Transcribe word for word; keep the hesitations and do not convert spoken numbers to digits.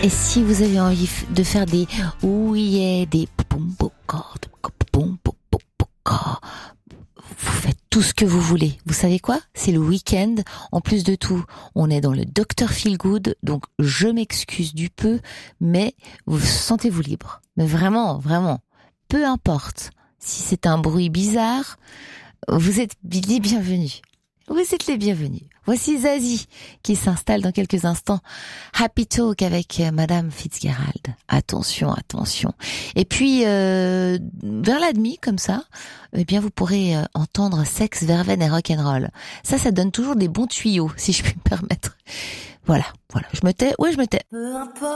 Et si vous avez envie de faire des ouillets, des vous faites tout ce que vous voulez. Vous savez quoi? C'est le week-end. En plus de tout, on est dans le docteur Feel Good, donc je m'excuse du peu, mais vous sentez-vous libre. Mais vraiment, vraiment, peu importe si c'est un bruit bizarre, vous êtes les bienvenus. Vous êtes les bienvenus. Voici Zazie qui s'installe dans quelques instants. Happy Talk avec Madame Fitzgerald. Attention, attention. Et puis euh, vers la demi comme ça, eh bien vous pourrez euh, entendre sexe, verveine et rock'n'roll. Ça, ça donne toujours des bons tuyaux, si je puis me permettre. Voilà, voilà. Je me tais. Ouais, je me tais.